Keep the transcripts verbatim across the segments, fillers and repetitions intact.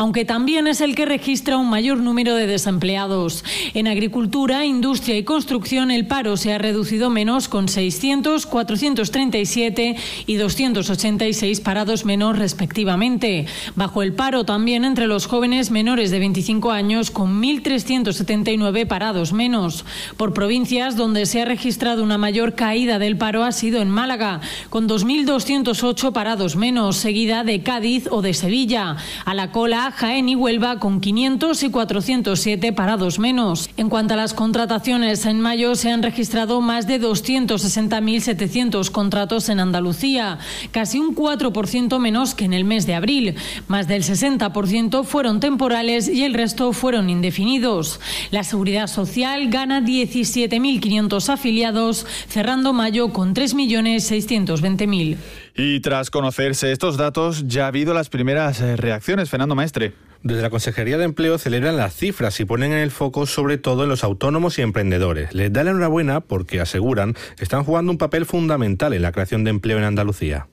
aunque también es el que registra un mayor número de desempleados. En agricultura, industria y construcción el paro se ha reducido menos, con seiscientos, cuatrocientos treinta y siete y doscientos ochenta y seis parados menos respectivamente. Bajo el paro también entre los jóvenes menores de veinticinco años, con mil trescientos setenta y nueve parados menos. Por provincias, donde se ha registrado una mayor caída del paro ha sido en Málaga, con dos mil doscientos ocho parados menos, seguida de Cádiz o de Sevilla. A la cola, Jaén y Huelva, con quinientos y cuatrocientos siete parados menos. En cuanto a las contrataciones, en mayo se han registrado más de doscientos sesenta mil setecientos contratos en Andalucía, casi un cuatro por ciento menos que en el mes de abril. Más del sesenta por ciento fueron temporales y el resto fueron indefinidos. La Seguridad Social gana diecisiete mil quinientos afiliados, cerrando mayo con tres millones seiscientos veinte mil. Y tras conocerse estos datos, ya ha habido las primeras reacciones. Fernando Maestre. Desde la Consejería de Empleo celebran las cifras y ponen en el foco sobre todo en los autónomos y emprendedores. Les da la enhorabuena porque, aseguran, están jugando un papel fundamental en la creación de empleo en Andalucía.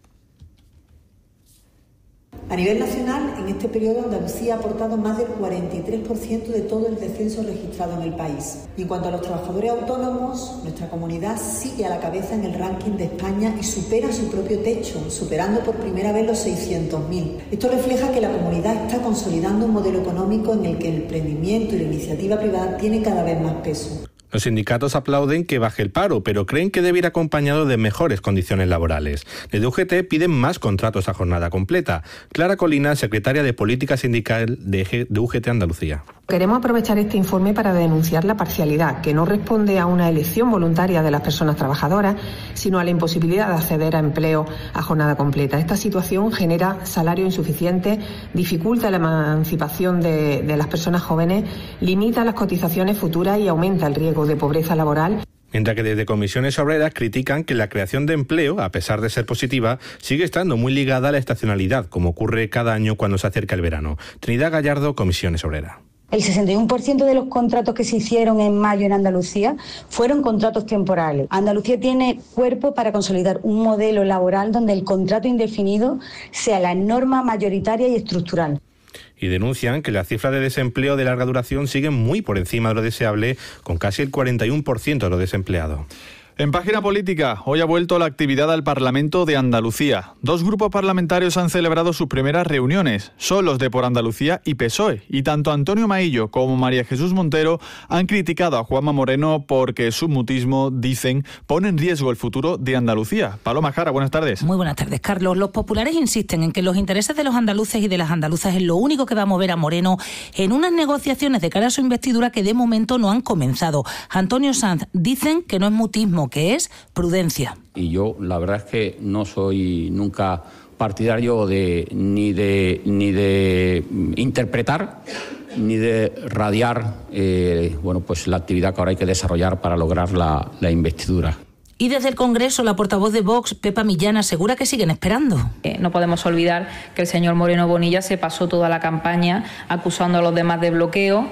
A nivel nacional, en este periodo Andalucía ha aportado más del cuarenta y tres por ciento de todo el descenso registrado en el país. Y en cuanto a los trabajadores autónomos, nuestra comunidad sigue a la cabeza en el ranking de España y supera su propio techo, superando por primera vez los seiscientos mil. Esto refleja que la comunidad está consolidando un modelo económico en el que el emprendimiento y la iniciativa privada tienen cada vez más peso. Los sindicatos aplauden que baje el paro, pero creen que debe ir acompañado de mejores condiciones laborales. Desde U G T piden más contratos a jornada completa. Clara Colina, secretaria de Política Sindical de U G T Andalucía. Queremos aprovechar este informe para denunciar la parcialidad, que no responde a una elección voluntaria de las personas trabajadoras, sino a la imposibilidad de acceder a empleo a jornada completa. Esta situación genera salario insuficiente, dificulta la emancipación de, de las personas jóvenes, limita las cotizaciones futuras y aumenta el riesgo de pobreza laboral. Mientras que desde Comisiones Obreras critican que la creación de empleo, a pesar de ser positiva, sigue estando muy ligada a la estacionalidad, como ocurre cada año cuando se acerca el verano. Trinidad Gallardo, Comisiones Obreras. El sesenta y uno por ciento de los contratos que se hicieron en mayo en Andalucía fueron contratos temporales. Andalucía tiene cuerpo para consolidar un modelo laboral donde el contrato indefinido sea la norma mayoritaria y estructural. Y denuncian que las cifras de desempleo de larga duración siguen muy por encima de lo deseable, con casi el cuarenta y uno por ciento de los desempleados. En página política, hoy ha vuelto la actividad al Parlamento de Andalucía. Dos grupos parlamentarios han celebrado sus primeras reuniones. Son los de Por Andalucía y P S O E. Y tanto Antonio Maillo como María Jesús Montero han criticado a Juanma Moreno porque su mutismo, dicen, pone en riesgo el futuro de Andalucía. Paloma Jara, buenas tardes. Muy buenas tardes, Carlos. Los populares insisten en que los intereses de los andaluces y de las andaluzas es lo único que va a mover a Moreno en unas negociaciones de cara a su investidura que de momento no han comenzado. Antonio Sanz, dicen que no es mutismo, que es prudencia. Y yo la verdad es que no soy nunca partidario de ni de ni de interpretar ni de radiar eh, bueno pues la actividad que ahora hay que desarrollar para lograr la, la investidura. Y desde el Congreso, la portavoz de Vox, Pepa Millán, asegura que siguen esperando. Eh, no podemos olvidar que el señor Moreno Bonilla se pasó toda la campaña acusando a los demás de bloqueo.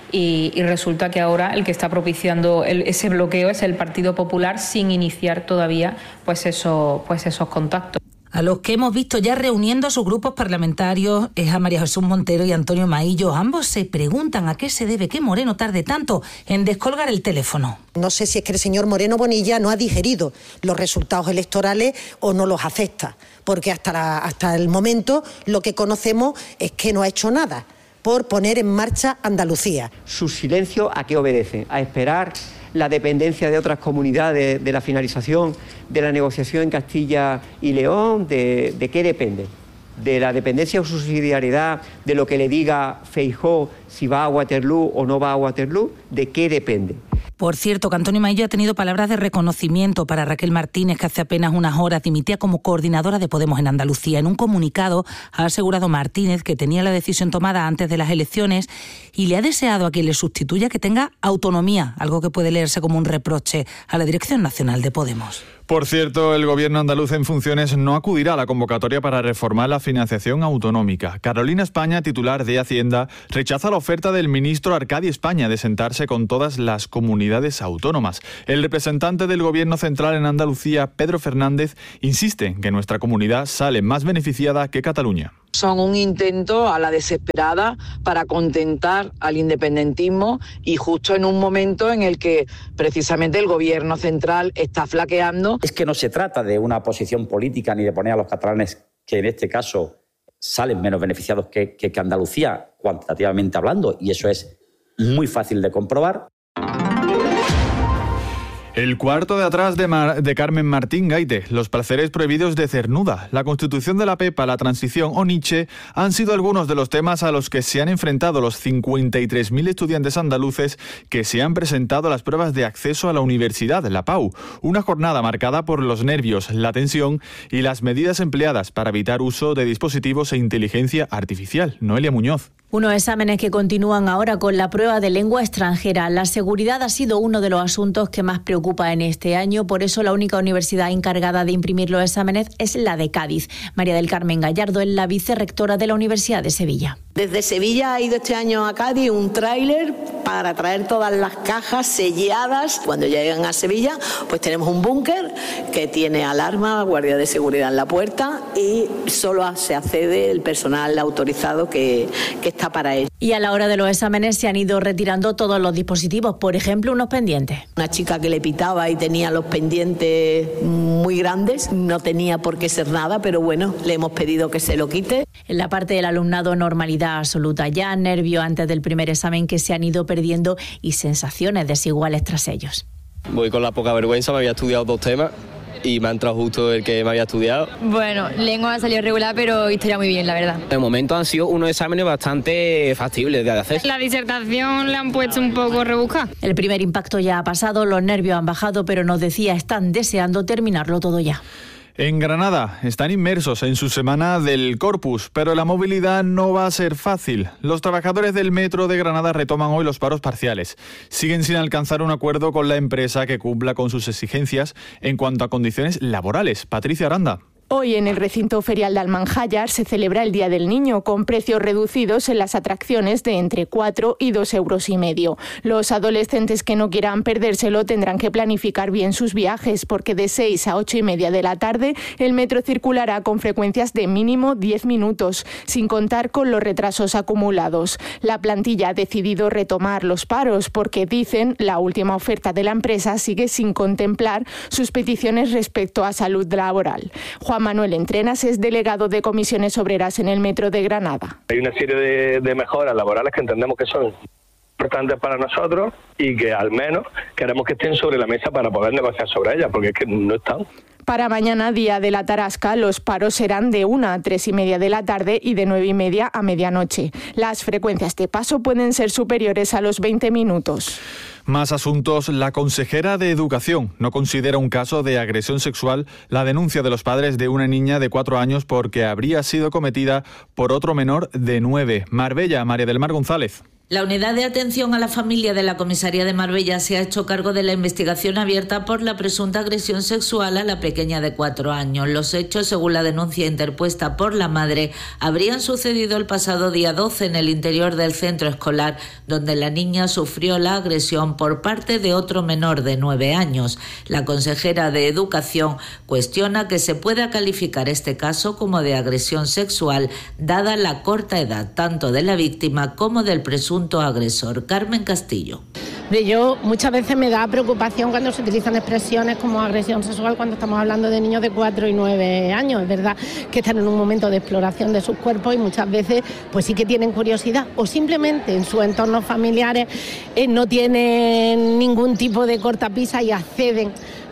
Y, y resulta que ahora el que está propiciando el, ese bloqueo es el Partido Popular sin iniciar todavía pues, eso, pues esos contactos. A los que hemos visto ya reuniendo a sus grupos parlamentarios es a María Jesús Montero y Antonio Maillo. Ambos se preguntan a qué se debe que Moreno tarde tanto en descolgar el teléfono. No sé si es que el señor Moreno Bonilla no ha digerido los resultados electorales o no los acepta, porque hasta, la, hasta el momento lo que conocemos es que no ha hecho nada por poner en marcha Andalucía. ¿Su silencio a qué obedece? ¿A esperar la dependencia de otras comunidades de la finalización de la negociación en Castilla y León? ¿De, de qué depende? ¿De la dependencia o subsidiariedad de lo que le diga Feijóo si va a Waterloo o no va a Waterloo? ¿De qué depende? Por cierto, que Antonio Maillo ha tenido palabras de reconocimiento para Raquel Martínez, que hace apenas unas horas dimitía como coordinadora de Podemos en Andalucía. En un comunicado ha asegurado Martínez que tenía la decisión tomada antes de las elecciones y le ha deseado a quien le sustituya que tenga autonomía, algo que puede leerse como un reproche a la Dirección Nacional de Podemos. Por cierto, el gobierno andaluz en funciones no acudirá a la convocatoria para reformar la financiación autonómica. Carolina España, titular de Hacienda, rechaza la oferta del ministro Arcadi España de sentarse con todas las comunidades autónomas. El representante del gobierno central en Andalucía, Pedro Fernández, insiste en que nuestra comunidad sale más beneficiada que Cataluña. Son un intento a la desesperada para contentar al independentismo y justo en un momento en el que precisamente el gobierno central está flaqueando. Es que no se trata de una posición política ni de poner a los catalanes, que en este caso salen menos beneficiados que, que, que Andalucía, cuantitativamente hablando, y eso es muy fácil de comprobar. El cuarto de atrás de, Mar- de Carmen Martín Gaite, los placeres prohibidos de Cernuda, la constitución de la Pepa, la transición o Nietzsche han sido algunos de los temas a los que se han enfrentado los cincuenta y tres mil estudiantes andaluces que se han presentado a las pruebas de acceso a la universidad, la P A U. Una jornada marcada por los nervios, la tensión y las medidas empleadas para evitar uso de dispositivos e inteligencia artificial. Noelia Muñoz. Unos exámenes que continúan ahora con la prueba de lengua extranjera. La seguridad ha sido uno de los asuntos que más preocupa en este año. Por eso la única universidad encargada de imprimir los exámenes es la de Cádiz. María del Carmen Gallardo es la vicerrectora de la Universidad de Sevilla. Desde Sevilla ha ido este año a Cádiz un tráiler para traer todas las cajas selladas. Cuando llegan a Sevilla, pues tenemos un búnker que tiene alarma, guardia de seguridad en la puerta y solo se accede el personal autorizado que, que está para ello. Y a la hora de los exámenes se han ido retirando todos los dispositivos, por ejemplo, unos pendientes. Una chica que le pitaba y tenía los pendientes muy grandes, no tenía por qué ser nada, pero bueno, le hemos pedido que se lo quite. En la parte del alumnado, normalidad absoluta. Ya nervios antes del primer examen que se han ido perdiendo y sensaciones desiguales tras ellos. Voy con la poca vergüenza, me había estudiado dos temas y me ha entrado justo el que me había estudiado. Bueno, lengua ha salido regular, pero historia muy bien, la verdad. De momento han sido unos exámenes bastante factibles de hacer. La disertación la han puesto un poco rebuscada. El primer impacto ya ha pasado, los nervios han bajado, pero nos decía, están deseando terminarlo todo ya. En Granada están inmersos en su semana del Corpus, pero la movilidad no va a ser fácil. Los trabajadores del metro de Granada retoman hoy los paros parciales. Siguen sin alcanzar un acuerdo con la empresa que cumpla con sus exigencias en cuanto a condiciones laborales. Patricia Aranda. Hoy en el recinto ferial de Almanjayar se celebra el Día del Niño con precios reducidos en las atracciones de entre cuatro y dos euros y medio. Los adolescentes que no quieran perdérselo tendrán que planificar bien sus viajes porque de seis a ocho y media de la tarde el metro circulará con frecuencias de mínimo diez minutos, sin contar con los retrasos acumulados. La plantilla ha decidido retomar los paros porque, dicen, la última oferta de la empresa sigue sin contemplar sus peticiones respecto a salud laboral. Juan Manuel Entrenas es delegado de Comisiones Obreras en el Metro de Granada. Hay una serie de, de mejoras laborales que entendemos que son importantes para nosotros y que al menos queremos que estén sobre la mesa para poder negociar sobre ellas, porque es que no están. Para mañana, día de la Tarasca, los paros serán de una a tres y media de la tarde y de nueve y media a medianoche. Las frecuencias de paso pueden ser superiores a los veinte minutos. Más asuntos. La consejera de Educación no considera un caso de agresión sexual la denuncia de los padres de una niña de cuatro años porque habría sido cometida por otro menor de nueve. Marbella, María del Mar González. La unidad de atención a la familia de la comisaría de Marbella se ha hecho cargo de la investigación abierta por la presunta agresión sexual a la pequeña de cuatro años. Los hechos, según la denuncia interpuesta por la madre, habrían sucedido el pasado día doce en el interior del centro escolar, donde la niña sufrió la agresión por parte de otro menor de nueve años. La consejera de Educación cuestiona que se pueda calificar este caso como de agresión sexual, dada la corta edad tanto de la víctima como del presunto agresor. Carmen Castillo. Yo muchas veces me da preocupación cuando se utilizan expresiones como agresión sexual cuando estamos hablando de niños de cuatro y nueve años. Es verdad que están en un momento de exploración de sus cuerpos y muchas veces pues sí que tienen curiosidad o simplemente en sus entornos familiares eh, no tienen ningún tipo de cortapisa y acceden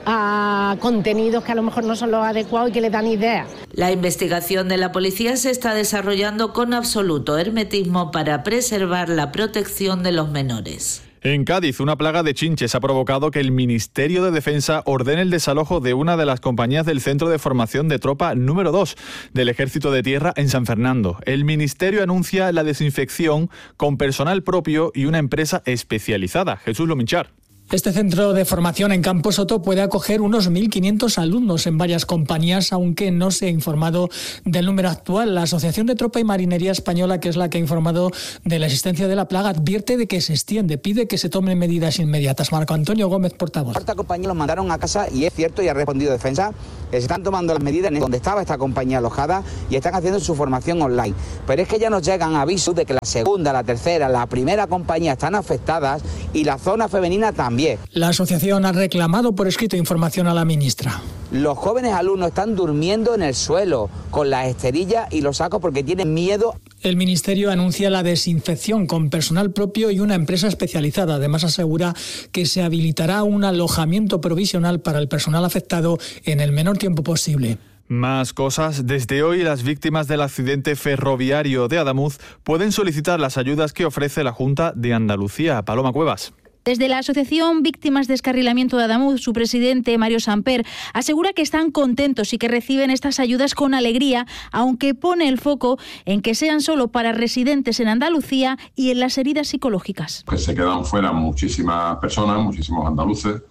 a contenidos que a lo mejor no son los adecuados y que les dan ideas. La investigación de la policía se está desarrollando con absoluto hermetismo para preservar la protección de los menores. En Cádiz, una plaga de chinches ha provocado que el Ministerio de Defensa ordene el desalojo de una de las compañías del Centro de Formación de Tropa número dos del Ejército de Tierra en San Fernando. El Ministerio anuncia la desinfección con personal propio y una empresa especializada. Jesús Lominchar. Este centro de formación en Campo Soto puede acoger unos mil quinientos alumnos en varias compañías, aunque no se ha informado del número actual. La Asociación de Tropa y Marinería Española, que es la que ha informado de la existencia de la plaga, advierte de que se extiende, pide que se tomen medidas inmediatas. Marco Antonio Gómez, portavoz. Esta compañía los mandaron a casa y es cierto y ha respondido Defensa. Se están tomando las medidas en donde estaba esta compañía alojada y están haciendo su formación online. Pero es que ya nos llegan avisos de que la segunda, la tercera, la primera compañía están afectadas y la zona femenina también. La asociación ha reclamado por escrito información a la ministra. Los jóvenes alumnos están durmiendo en el suelo con las esterillas y los sacos porque tienen miedo. El Ministerio anuncia la desinfección con personal propio y una empresa especializada. Además, asegura que se habilitará un alojamiento provisional para el personal afectado en el menor tiempo posible. Más cosas. Desde hoy, las víctimas del accidente ferroviario de Adamuz pueden solicitar las ayudas que ofrece la Junta de Andalucía. Paloma Cuevas. Desde la Asociación Víctimas de Descarrilamiento de Adamuz, su presidente, Mario Samper, asegura que están contentos y que reciben estas ayudas con alegría, aunque pone el foco en que sean solo para residentes en Andalucía y en las heridas psicológicas. Que se quedan fuera muchísimas personas, muchísimos andaluces,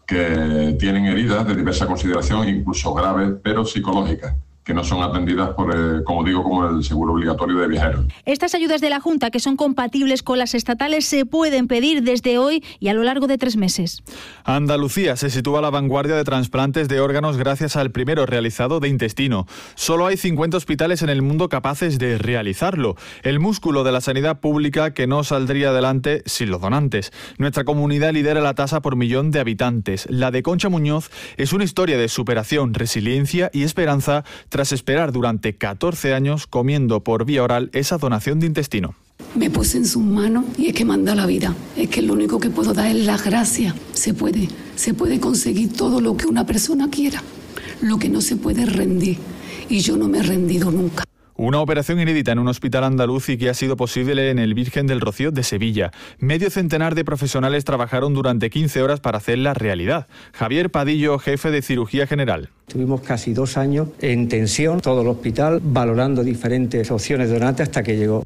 que tienen heridas de diversa consideración, incluso graves, pero psicológicas, que no son atendidas por, eh, como digo, como el seguro obligatorio de viajeros. Estas ayudas de la Junta, que son compatibles con las estatales, se pueden pedir desde hoy y a lo largo de tres meses. Andalucía se sitúa a la vanguardia de trasplantes de órganos gracias al primero realizado de intestino. Solo hay cincuenta hospitales en el mundo capaces de realizarlo. El músculo de la sanidad pública que no saldría adelante sin los donantes. Nuestra comunidad lidera la tasa por millón de habitantes. La de Concha Muñoz es una historia de superación, resiliencia y esperanza tras esperar durante catorce años comiendo por vía oral esa donación de intestino. Me puse en sus manos y es que manda la vida. Es que lo único que puedo dar es las gracias. Se puede, se puede conseguir todo lo que una persona quiera. Lo que no se puede es rendir. Y yo no me he rendido nunca. Una operación inédita en un hospital andaluz y que ha sido posible en el Virgen del Rocío de Sevilla. Medio centenar de profesionales trabajaron durante quince horas para hacerla realidad. Javier Padillo, jefe de cirugía general. Tuvimos casi dos años en tensión, todo el hospital, valorando diferentes opciones de donante hasta que llegó.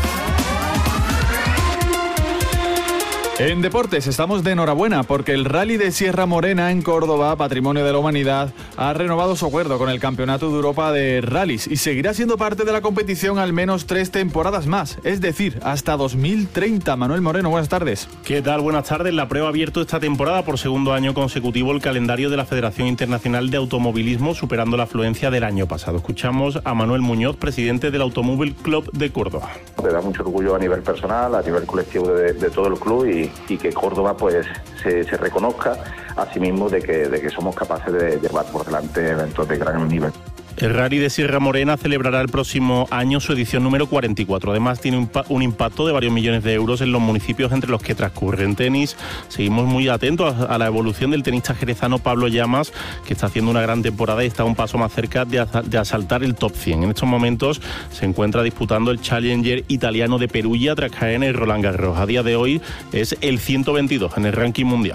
En deportes estamos de enhorabuena porque el Rally de Sierra Morena en Córdoba, Patrimonio de la Humanidad, ha renovado su acuerdo con el Campeonato de Europa de Rallys y seguirá siendo parte de la competición al menos tres temporadas más, es decir, hasta dos mil treinta. Manuel Moreno, buenas tardes. ¿Qué tal? Buenas tardes. La prueba ha abierto esta temporada por segundo año consecutivo el calendario de la Federación Internacional de Automovilismo, superando la afluencia del año pasado. Escuchamos a Manuel Muñoz, presidente del Automóvil Club de Córdoba. Me da mucho orgullo a nivel personal, a nivel colectivo de, de todo el club y y que Córdoba pues se, se reconozca a sí mismo de que, de que somos capaces de llevar por delante eventos de gran nivel. El Rally de Sierra Morena celebrará el próximo año su edición número cuarenta y cuatro. Además, tiene un, un impacto de varios millones de euros en los municipios entre los que transcurre. En tenis, seguimos muy atentos a, a la evolución del tenista jerezano Pablo Llamas, que está haciendo una gran temporada y está un paso más cerca de, de asaltar el top cien. En estos momentos se encuentra disputando el Challenger italiano de Perugia tras caer en el Roland Garros. A día de hoy es el ciento veintidós en el ranking mundial.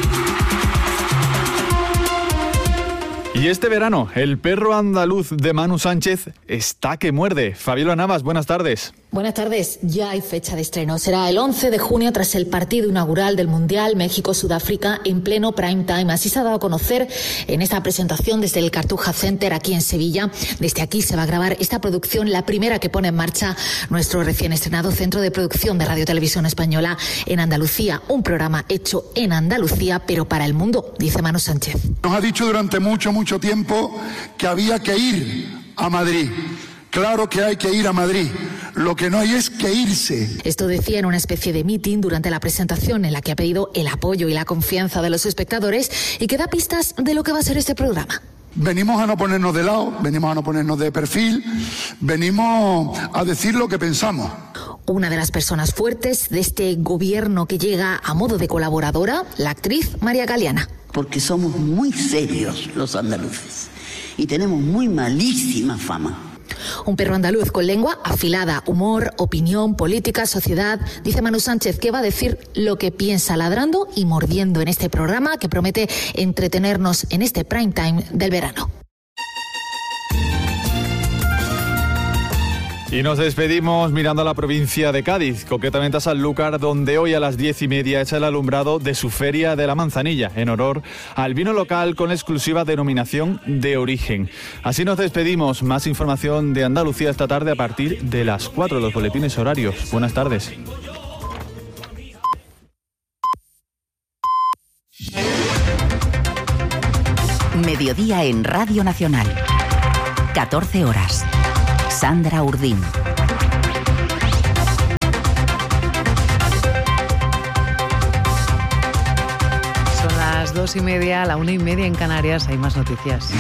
Y este verano, el perro andaluz de Manu Sánchez está que muerde. Fabiola Navas, buenas tardes. Buenas tardes. Ya hay fecha de estreno. Será el once de junio tras el partido inaugural del Mundial México-Sudáfrica en pleno prime time. Así se ha dado a conocer en esta presentación desde el Cartuja Center aquí en Sevilla. Desde aquí se va a grabar esta producción, la primera que pone en marcha nuestro recién estrenado Centro de Producción de Radio Televisión Española en Andalucía. Un programa hecho en Andalucía, pero para el mundo, dice Manu Sánchez. Nos ha dicho durante mucho, mucho tiempo que había que ir a Madrid. Claro que hay que ir a Madrid, lo que no hay es que irse. Esto decía en una especie de meeting durante la presentación en la que ha pedido el apoyo y la confianza de los espectadores y que da pistas de lo que va a ser este programa. Venimos a no ponernos de lado, venimos a no ponernos de perfil, venimos a decir lo que pensamos. Una de las personas fuertes de este gobierno que llega a modo de colaboradora, la actriz María Galeana. Porque somos muy serios los andaluces y tenemos muy malísima fama. Un perro andaluz con lengua afilada, humor, opinión, política, sociedad. Dice Manu Sánchez que va a decir lo que piensa ladrando y mordiendo en este programa que promete entretenernos en este prime time del verano. Y nos despedimos mirando a la provincia de Cádiz, concretamente a Sanlúcar, donde hoy a las diez y media echa el alumbrado de su Feria de la Manzanilla, en honor al vino local con exclusiva denominación de origen. Así nos despedimos. Más información de Andalucía esta tarde a partir de las cuatro, los boletines horarios. Buenas tardes. Mediodía en Radio Nacional. catorce horas. Sandra Urdín. Son las dos y media, la una y media en Canarias. Hay más noticias.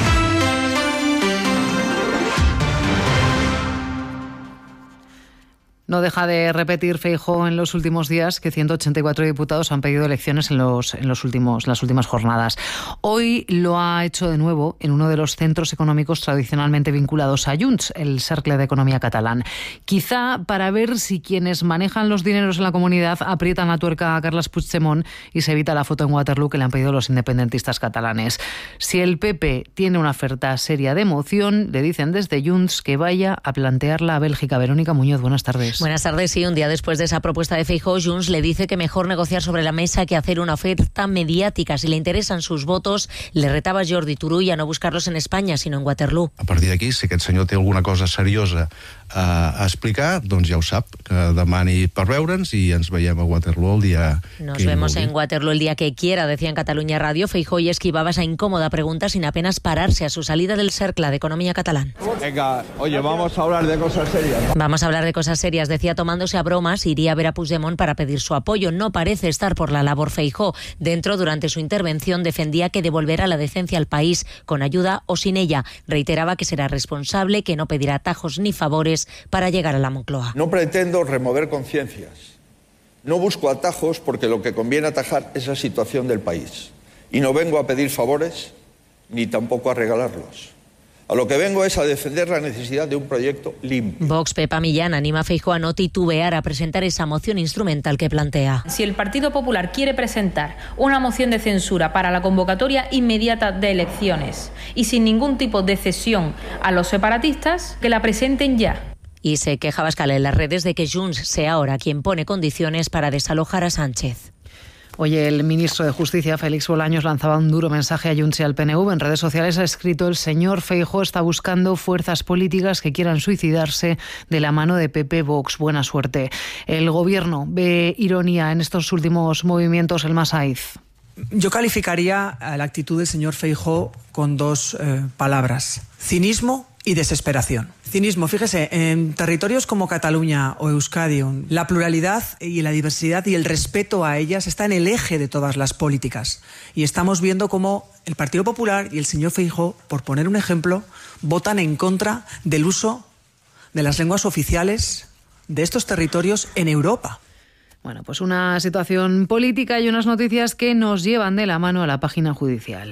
No deja de repetir Feijóo en los últimos días que ciento ochenta y cuatro diputados han pedido elecciones en los en los últimos las últimas jornadas. Hoy lo ha hecho de nuevo en uno de los centros económicos tradicionalmente vinculados a Junts, el Cercle de Economía catalán. Quizá para ver si quienes manejan los dineros en la comunidad aprietan la tuerca a Carles Puigdemont y se evita la foto en Waterloo que le han pedido los independentistas catalanes. Si el P P tiene una oferta seria de moción, le dicen desde Junts que vaya a plantearla a Bélgica. Verónica Muñoz, buenas tardes. Buenas tardes. Sí, un día después de esa propuesta de Feijóo, Junts le dice que mejor negociar sobre la mesa que hacer una oferta mediática. Si le interesan sus votos, le retava Jordi Turull a no buscarlos en España, sino en Waterloo. A partir d'aquí, si aquest senyor té alguna cosa seriosa a, a explicar, doncs ja ho sap, que demani per veure'ns i ens veiem a Waterloo el día Nos que vemos en Waterloo el día que quiera, decía en Cataluña Radio. Feijóo y esquivaba esa incómoda pregunta sin apenas pararse a su salida del Cercle de Economía catalán. Venga, oye, vamos a hablar de cosas serias. Vamos a hablar de cosas serias, decía tomándose a bromas, iría a ver a Puigdemont para pedir su apoyo. No parece estar por la labor Feijóo. Dentro, durante su intervención, defendía que devolverá la decencia al país, con ayuda o sin ella. Reiteraba que será responsable, que no pedirá atajos ni favores para llegar a la Moncloa. No pretendo remover conciencias. No busco atajos porque lo que conviene atajar es la situación del país. Y no vengo a pedir favores ni tampoco a regalarlos. A lo que vengo es a defender la necesidad de un proyecto limpio. Vox, Pepa Millán, anima a Feijóo a no titubear a presentar esa moción instrumental que plantea. Si el Partido Popular quiere presentar una moción de censura para la convocatoria inmediata de elecciones y sin ningún tipo de cesión a los separatistas, que la presenten ya. Y se queja Abascal en las redes de que Junts sea ahora quien pone condiciones para desalojar a Sánchez. Oye, el ministro de Justicia, Félix Bolaños, lanzaba un duro mensaje a Junts y al P N V. En redes sociales ha escrito: el señor Feijóo está buscando fuerzas políticas que quieran suicidarse de la mano de P P Vox. Buena suerte. El gobierno ve ironía en estos últimos movimientos. El Masaiz. Yo calificaría la actitud del señor Feijóo con dos eh, palabras: cinismo y desesperación. Cinismo, fíjese, en territorios como Cataluña o Euskadi, la pluralidad y la diversidad y el respeto a ellas está en el eje de todas las políticas. Y estamos viendo cómo el Partido Popular y el señor Feijóo, por poner un ejemplo, votan en contra del uso de las lenguas oficiales de estos territorios en Europa. Bueno, pues una situación política y unas noticias que nos llevan de la mano a la página judicial.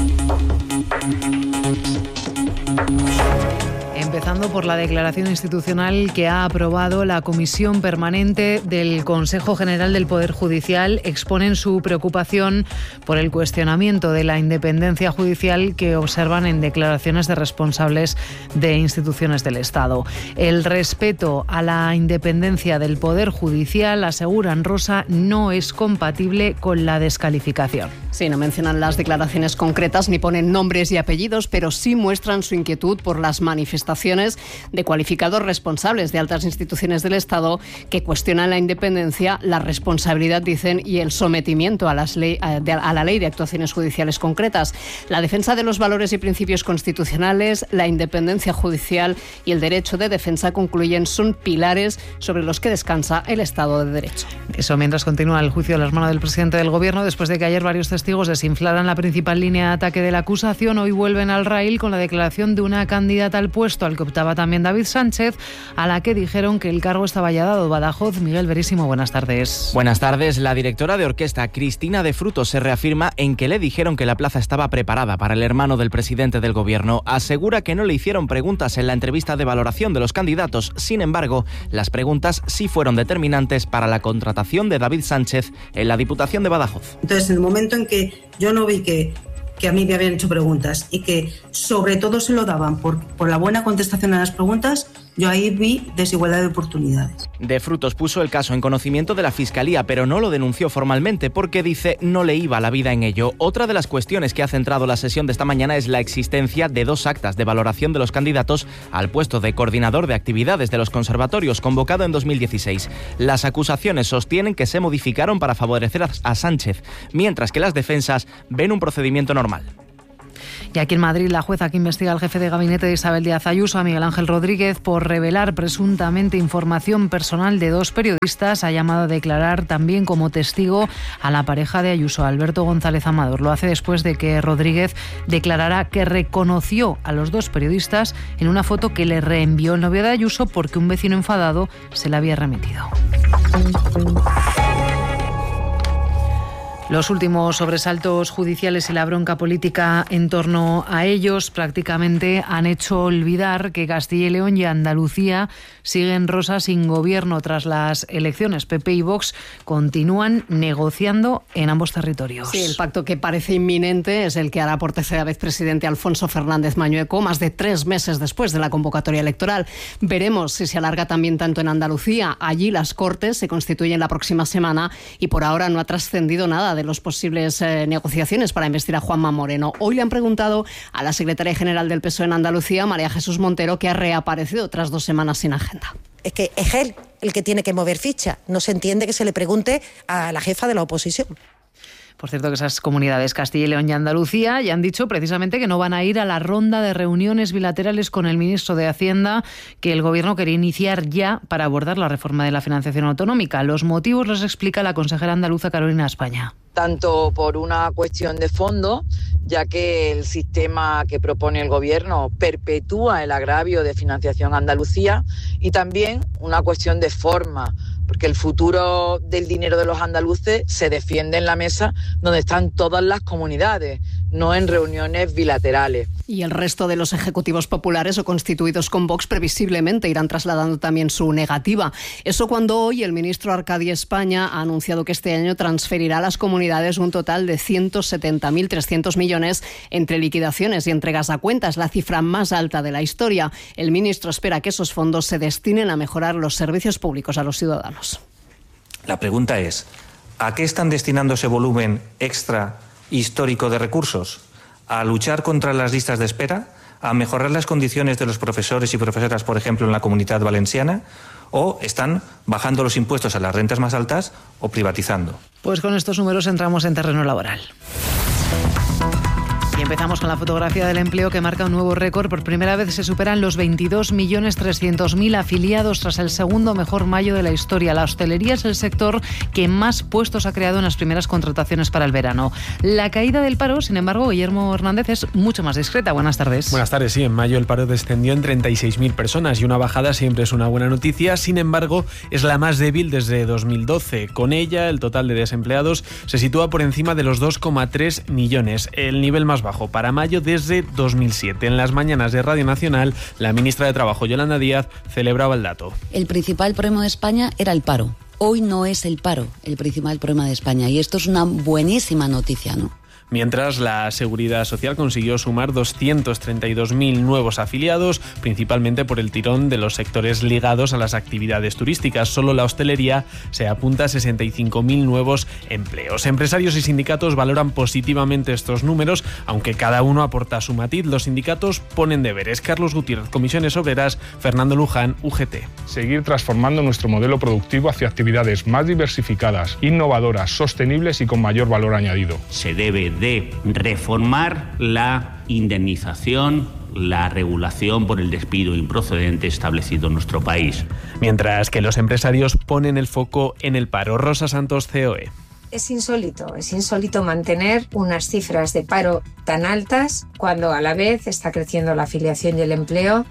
Empezando por la declaración institucional que ha aprobado la Comisión Permanente del Consejo General del Poder Judicial. Exponen su preocupación por el cuestionamiento de la independencia judicial que observan en declaraciones de responsables de instituciones del Estado. El respeto a la independencia del Poder Judicial, aseguran, Rosa, no es compatible con la descalificación. Sí, no mencionan las declaraciones concretas ni ponen nombres y apellidos, pero sí muestran su inquietud por las manifestaciones de cualificados responsables de altas instituciones del Estado que cuestionan la independencia, la responsabilidad, dicen, y el sometimiento a, las ley, a, de, a la ley de actuaciones judiciales concretas. La defensa de los valores y principios constitucionales, la independencia judicial y el derecho de defensa, concluyen, son pilares sobre los que descansa el Estado de Derecho. Eso mientras continúa el juicio de las manos del presidente del Gobierno, después de que ayer varios testigos desinflaran la principal línea de ataque de la acusación. Hoy vuelven al raíl con la declaración de una candidata al puesto al que optaba también David Sánchez, a la que dijeron que el cargo estaba ya dado. Badajoz, Miguel Verísimo, buenas tardes. Buenas tardes. La directora de orquesta, Cristina de Frutos, se reafirma en que le dijeron que la plaza estaba preparada para el hermano del presidente del Gobierno. Asegura que no le hicieron preguntas en la entrevista de valoración de los candidatos. Sin embargo, las preguntas sí fueron determinantes para la contratación de David Sánchez en la Diputación de Badajoz. Entonces, en el momento en que yo no vi que que a mí me habían hecho preguntas y que sobre todo se lo daban por, por la buena contestación a las preguntas, Yo ahí vi desigualdad de oportunidades. De Frutos puso el caso en conocimiento de la Fiscalía, pero no lo denunció formalmente porque dice no le iba la vida en ello. Otra de las cuestiones que ha centrado la sesión de esta mañana es la existencia de dos actas de valoración de los candidatos al puesto de coordinador de actividades de los conservatorios convocado en dos mil dieciséis. Las acusaciones sostienen que se modificaron para favorecer a Sánchez, mientras que las defensas ven un procedimiento normal. Y aquí en Madrid, la jueza que investiga al jefe de gabinete de Isabel Díaz Ayuso, a Miguel Ángel Rodríguez, por revelar presuntamente información personal de dos periodistas, ha llamado a declarar también como testigo a la pareja de Ayuso, Alberto González Amador. Lo hace después de que Rodríguez declarara que reconoció a los dos periodistas en una foto que le reenvió el novio de Ayuso porque un vecino enfadado se la había remitido. Los últimos sobresaltos judiciales y la bronca política en torno a ellos prácticamente han hecho olvidar que Castilla y León y Andalucía siguen rosas sin gobierno tras las elecciones. P P y Vox continúan negociando en ambos territorios. Sí, el pacto que parece inminente es el que hará por tercera vez presidente Alfonso Fernández Mañueco, más de tres meses después de la convocatoria electoral. Veremos si se alarga también tanto en Andalucía. Allí las Cortes se constituyen la próxima semana y por ahora no ha trascendido nada de las posibles eh, negociaciones para investir a Juanma Moreno. Hoy le han preguntado a la secretaria general del P S O E en Andalucía, María Jesús Montero, que ha reaparecido tras dos semanas sin agenda. Es que es él el que tiene que mover ficha. No se entiende que se le pregunte a la jefa de la oposición. Por cierto, que esas comunidades, Castilla y León y Andalucía, ya han dicho precisamente que no van a ir a la ronda de reuniones bilaterales con el ministro de Hacienda que el Gobierno quería iniciar ya para abordar la reforma de la financiación autonómica. Los motivos los explica la consejera andaluza Carolina España. Tanto por una cuestión de fondo, ya que el sistema que propone el Gobierno perpetúa el agravio de financiación a Andalucía, y también una cuestión de forma, porque el futuro del dinero de los andaluces se defiende en la mesa donde están todas las comunidades, no en reuniones bilaterales. Y el resto de los ejecutivos populares o constituidos con Vox previsiblemente irán trasladando también su negativa. Eso cuando hoy el ministro Arcadi España ha anunciado que este año transferirá a las comunidades un total de ciento setenta mil trescientos millones entre liquidaciones y entregas a cuentas, la cifra más alta de la historia. El ministro espera que esos fondos se destinen a mejorar los servicios públicos a los ciudadanos. La pregunta es, ¿a qué están destinando ese volumen extra histórico de recursos? ¿A luchar contra las listas de espera? ¿A mejorar las condiciones de los profesores y profesoras, por ejemplo, en la Comunidad Valenciana? ¿O están bajando los impuestos a las rentas más altas o privatizando? Pues con estos números entramos en terreno laboral. Y empezamos con la fotografía del empleo que marca un nuevo récord. Por primera vez se superan los veintidós millones trescientos mil afiliados tras el segundo mejor mayo de la historia. La hostelería es el sector que más puestos ha creado en las primeras contrataciones para el verano. La caída del paro, sin embargo, Guillermo Hernández, es mucho más discreta. Buenas tardes. Buenas tardes, sí. En mayo el paro descendió en treinta y seis mil personas y una bajada siempre es una buena noticia. Sin embargo, es la más débil desde dos mil doce. Con ella, el total de desempleados se sitúa por encima de los dos coma tres millones, el nivel más bajo para mayo desde dos mil siete. En las mañanas de Radio Nacional, la ministra de Trabajo, Yolanda Díaz, celebraba el dato. El principal problema de España era el paro. Hoy no es el paro el principal problema de España y esto es una buenísima noticia, ¿no? Mientras, la Seguridad Social consiguió sumar doscientos treinta y dos mil nuevos afiliados, principalmente por el tirón de los sectores ligados a las actividades turísticas. Solo la hostelería se apunta a sesenta y cinco mil nuevos empleos. Empresarios y sindicatos valoran positivamente estos números, aunque cada uno aporta su matiz. Los sindicatos ponen deberes. Carlos Gutiérrez, Comisiones Obreras, Fernando Luján, U G T. Seguir transformando nuestro modelo productivo hacia actividades más diversificadas, innovadoras, sostenibles y con mayor valor añadido. Se debe de reformar la indemnización, la regulación por el despido improcedente establecido en nuestro país. Mientras que los empresarios ponen el foco en el paro. Rosa Santos, C O E. Es insólito, es insólito mantener unas cifras de paro tan altas cuando a la vez está creciendo la afiliación y el empleo.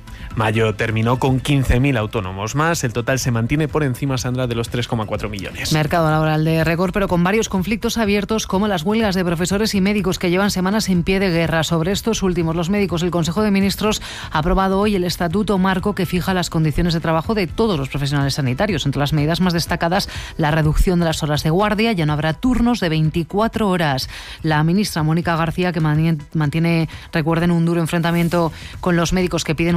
Mayo terminó con quince mil autónomos más. El total se mantiene por encima, Sandra, de los tres coma cuatro millones. Mercado laboral de récord, pero con varios conflictos abiertos, como las huelgas de profesores y médicos que llevan semanas en pie de guerra. Sobre estos últimos, los médicos, el Consejo de Ministros ha aprobado hoy el Estatuto Marco que fija las condiciones de trabajo de todos los profesionales sanitarios. Entre las medidas más destacadas, la reducción de las horas de guardia. Ya no habrá turnos de veinticuatro horas. La ministra Mónica García, que mantiene, recuerden, un duro enfrentamiento con los médicos que piden una regulación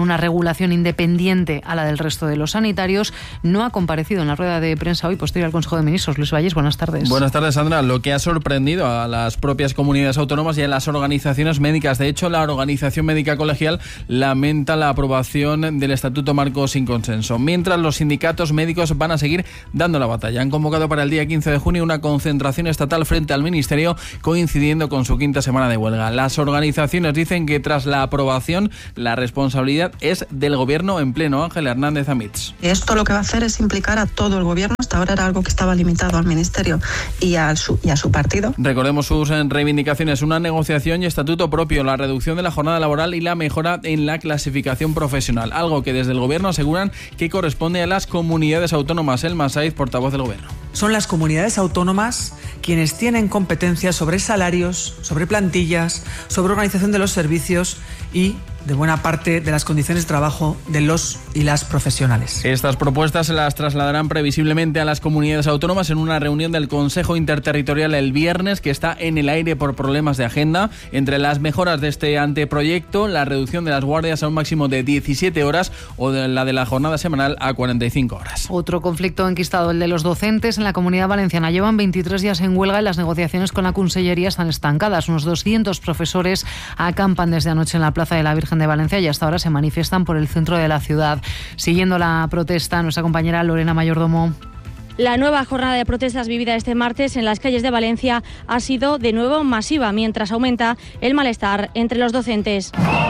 regulación independiente a la del resto de los sanitarios. No ha comparecido en la rueda de prensa hoy posterior al Consejo de Ministros. Luis Valles, buenas tardes. Buenas tardes, Sandra. Lo que ha sorprendido a las propias comunidades autónomas y a las organizaciones médicas. De hecho, la Organización Médica Colegial lamenta la aprobación del Estatuto Marco sin consenso, mientras los sindicatos médicos van a seguir dando la batalla. Han convocado para el día quince de junio una concentración estatal frente al Ministerio, coincidiendo con su quinta semana de huelga. Las organizaciones dicen que tras la aprobación, la responsabilidad es del Gobierno en pleno. Ángela Hernández Amits. Esto lo que va a hacer es implicar a todo el Gobierno. Hasta ahora era algo que estaba limitado al Ministerio y a su, y a su partido. Recordemos sus reivindicaciones: una negociación y estatuto propio, la reducción de la jornada laboral y la mejora en la clasificación profesional, algo que desde el Gobierno aseguran que corresponde a las comunidades autónomas. Elma Saiz, portavoz del Gobierno. Son las comunidades autónomas quienes tienen competencias sobre salarios, sobre plantillas, sobre organización de los servicios y de buena parte de las condiciones de trabajo de los y las profesionales. Estas propuestas se las trasladarán previsiblemente a las comunidades autónomas en una reunión del Consejo Interterritorial el viernes, que está en el aire por problemas de agenda. Entre las mejoras de este anteproyecto, la reducción de las guardias a un máximo de diecisiete horas o de la de la jornada semanal a cuarenta y cinco horas. Otro conflicto enquistado, el de los docentes en la Comunidad Valenciana. Llevan veintitrés días en huelga y las negociaciones con la Consellería están estancadas. Unos doscientos profesores acampan desde anoche en la Plaza de la Virgen de Valencia y hasta ahora se manifiestan por el centro de la ciudad. Siguiendo la protesta, nuestra compañera Lorena Mayordomo. La nueva jornada de protestas vivida este martes en las calles de Valencia ha sido de nuevo masiva, mientras aumenta el malestar entre los docentes.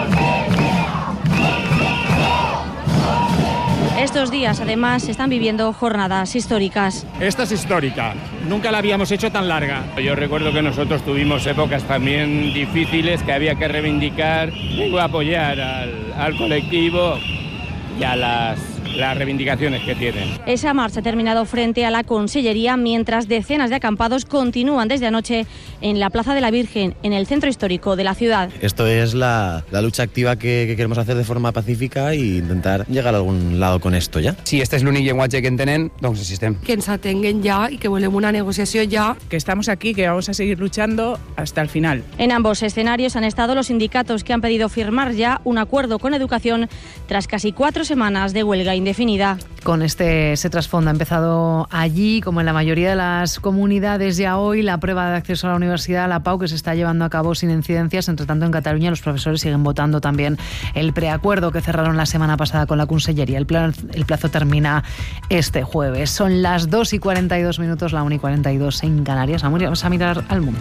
Estos días, además, se están viviendo jornadas históricas. Esta es histórica. Nunca la habíamos hecho tan larga. Yo recuerdo que nosotros tuvimos épocas también difíciles que había que reivindicar. Vengo a apoyar al, al colectivo y a las... las reivindicaciones que tienen. Esa marcha ha terminado frente a la Consellería, mientras decenas de acampados continúan desde anoche en la Plaza de la Virgen, en el centro histórico de la ciudad. Esto es la, la lucha activa que, que queremos hacer de forma pacífica e intentar llegar a algun lado con esto ja. Si este és l'únic llenguatge que entenem, doncs així estem. Que ens atenguen ja i que volem una negociació ja. Que estamos aquí, que vamos a seguir luchando hasta el final. En ambos escenarios han estado los sindicatos, que han pedido firmar ya un acuerdo con Educación tras casi cuatro semanas de huelga indefinida. Con este ese trasfondo ha empezado allí, como en la mayoría de las comunidades ya hoy, la prueba de acceso a la universidad, la PAU, que se está llevando a cabo sin incidencias. Entre tanto, en Cataluña los profesores siguen votando también el preacuerdo que cerraron la semana pasada con la Consellería. El, plan, el plazo termina este jueves. Son las dos y cuarenta y dos minutos, la una y cuarenta y dos en Canarias. Vamos a mirar al mundo.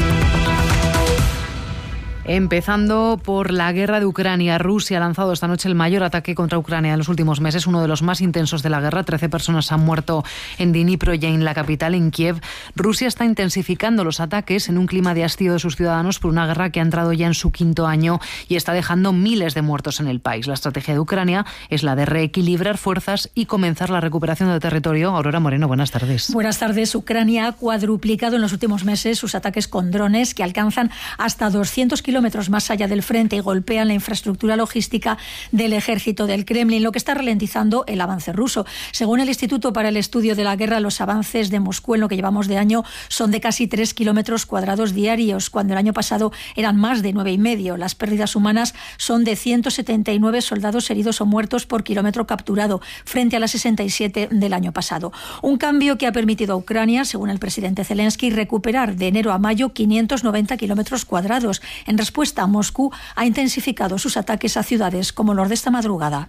Empezando por la guerra de Ucrania. Rusia ha lanzado esta noche el mayor ataque contra Ucrania en los últimos meses, uno de los más intensos de la guerra. Trece personas han muerto en Dnipro y en la capital, en Kiev. Rusia está intensificando los ataques en un clima de hastío de sus ciudadanos por una guerra que ha entrado ya en su quinto año y está dejando miles de muertos en el país. La estrategia de Ucrania es la de reequilibrar fuerzas y comenzar la recuperación del territorio. Aurora Moreno, buenas tardes. Buenas tardes. Ucrania ha cuadruplicado en los últimos meses sus ataques con drones, que alcanzan hasta doscientos kilómetros más allá del frente y golpean la infraestructura logística del ejército del Kremlin, lo que está ralentizando el avance ruso. Según el Instituto para el Estudio de la Guerra, los avances de Moscú en lo que llevamos de año son de casi tres kilómetros cuadrados diarios, cuando el año pasado eran más de nueve y medio. Las pérdidas humanas son de ciento setenta y nueve soldados heridos o muertos por kilómetro capturado, frente a las sesenta y siete del año pasado. Un cambio que ha permitido a Ucrania, según el presidente Zelensky, recuperar de enero a mayo quinientos noventa kilómetros cuadrados. En respuesta, Moscú ha intensificado sus ataques a ciudades como los de esta madrugada.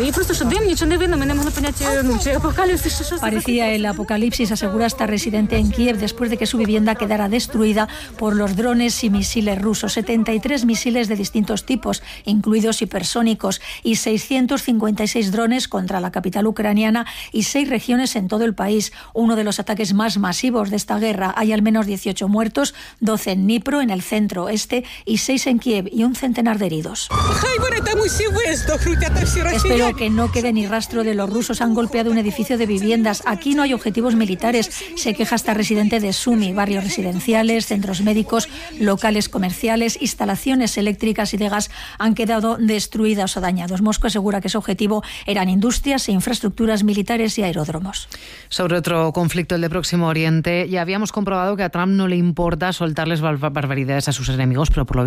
Parecía el apocalipsis, asegura esta residente en Kiev, después de que su vivienda quedara destruida por los drones y misiles rusos. setenta y tres misiles de distintos tipos, incluidos hipersónicos, y seiscientos cincuenta y seis drones contra la capital ucraniana y seis regiones en todo el país. Uno de los ataques más masivos de esta guerra. Hay al menos dieciocho muertos, doce en Dnipro, en el centro este, y seis en Kiev, y un centenar de heridos. Espero que no quede ni rastro de los rusos. Han golpeado un edificio de viviendas. Aquí no hay objetivos militares, se queja esta residente de Sumy. Barrios residenciales, centros médicos, locales comerciales, instalaciones eléctricas y de gas han quedado destruidas o dañados. Moscú asegura que su objetivo eran industrias e infraestructuras militares y aeródromos. Sobre otro conflicto, el de Próximo Oriente, ya habíamos comprobado que a Trump no le importa soltarles barbaridades a sus enemigos, pero por lo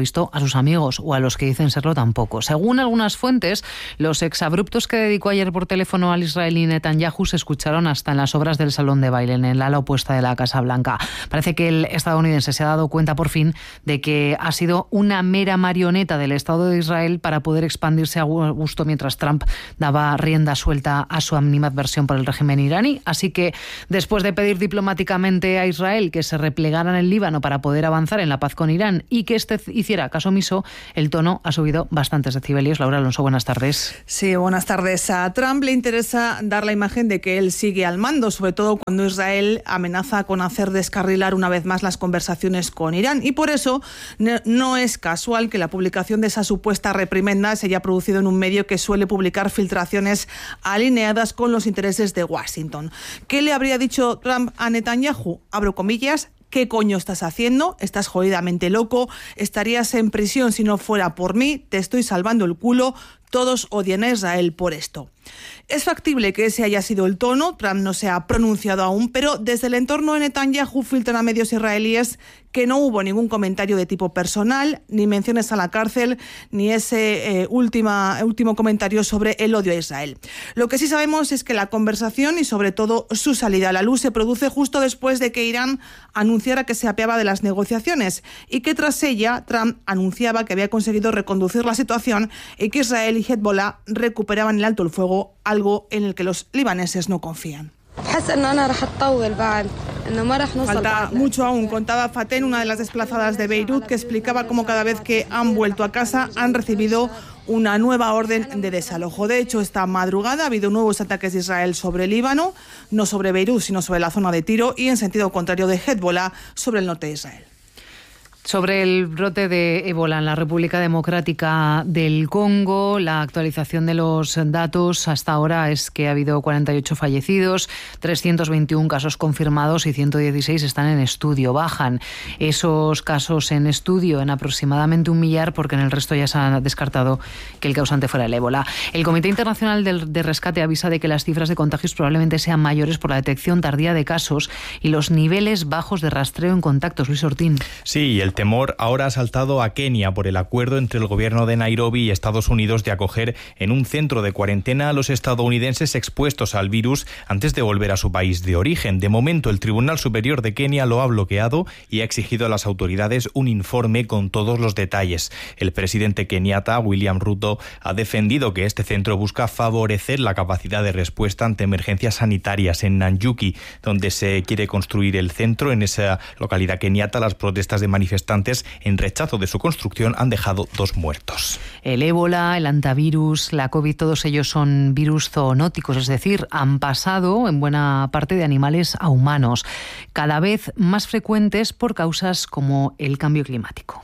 visto, a sus amigos o a los que dicen serlo tampoco. Según algunas fuentes, los exabruptos que dedicó ayer por teléfono al israelí Netanyahu se escucharon hasta en las obras del salón de baile, en el ala opuesta de la Casa Blanca. Parece que el estadounidense se ha dado cuenta por fin de que ha sido una mera marioneta del Estado de Israel para poder expandirse a gusto mientras Trump daba rienda suelta a su animadversión por el régimen iraní. Así que, después de pedir diplomáticamente a Israel que se replegara en el Líbano para poder avanzar en la paz con Irán y que éste hiciera caso omiso, el tono ha subido bastantes decibelios. Laura Alonso, buenas tardes. Sí, buenas tardes. A Trump le interesa dar la imagen de que él sigue al mando, sobre todo cuando Israel amenaza con hacer descarrilar una vez más las conversaciones con Irán. Y por eso no es casual que la publicación de esa supuesta reprimenda se haya producido en un medio que suele publicar filtraciones alineadas con los intereses de Washington. ¿Qué le habría dicho Trump a Netanyahu? Abro comillas. ¿Qué coño estás haciendo? Estás jodidamente loco. Estarías en prisión si no fuera por mí. Te estoy salvando el culo. Todos odian a Israel por esto. Es factible que ese haya sido el tono. Trump no se ha pronunciado aún, pero desde el entorno de Netanyahu filtran a medios israelíes que no hubo ningún comentario de tipo personal, ni menciones a la cárcel, ni ese eh, última, último comentario sobre el odio a Israel. Lo que sí sabemos es que la conversación y sobre todo su salida a la luz se produce justo después de que Irán anunciara que se apeaba de las negociaciones y que tras ella Trump anunciaba que había conseguido reconducir la situación y que Israel y Hezbollah recuperaban el alto el fuego, algo en el que los libaneses no confían. Falta mucho aún, contaba Faten, una de las desplazadas de Beirut, que explicaba cómo cada vez que han vuelto a casa han recibido una nueva orden de desalojo. De hecho, esta madrugada ha habido nuevos ataques de Israel sobre el Líbano, no sobre Beirut, sino sobre la zona de Tiro, y en sentido contrario de Hezbollah, sobre el norte de Israel. Sobre el brote de ébola en la República Democrática del Congo, la actualización de los datos hasta ahora es que ha habido cuarenta y ocho fallecidos, trescientos veintiún casos confirmados y ciento dieciséis están en estudio. Bajan esos casos en estudio en aproximadamente un millar porque en el resto ya se ha descartado que el causante fuera el ébola. El Comité Internacional de Rescate avisa de que las cifras de contagios probablemente sean mayores por la detección tardía de casos y los niveles bajos de rastreo en contactos. Luis Ortín. Sí, y el temor ahora ha saltado a Kenia por el acuerdo entre el gobierno de Nairobi y Estados Unidos de acoger en un centro de cuarentena a los estadounidenses expuestos al virus antes de volver a su país de origen. De momento, el Tribunal Superior de Kenia lo ha bloqueado y ha exigido a las autoridades un informe con todos los detalles. El presidente keniata, William Ruto, ha defendido que este centro busca favorecer la capacidad de respuesta ante emergencias sanitarias en Nanyuki, donde se quiere construir el centro. En esa localidad keniata, las protestas de manifestantes en rechazo de su construcción han dejado dos muertos. El ébola, el antivirus, la COVID, todos ellos son virus zoonóticos, es decir, han pasado en buena parte de animales a humanos, cada vez más frecuentes por causas como el cambio climático.